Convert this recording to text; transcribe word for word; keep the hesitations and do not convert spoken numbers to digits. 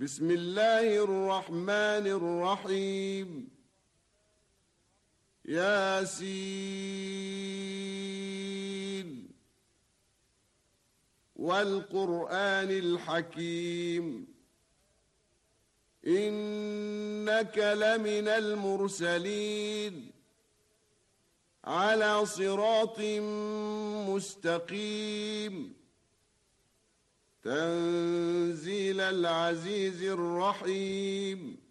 بسم الله الرحمن الرحيم ياسين والقرآن الحكيم إنك لمن المرسلين على صراط مستقيم تنزيل العزيز الرحيم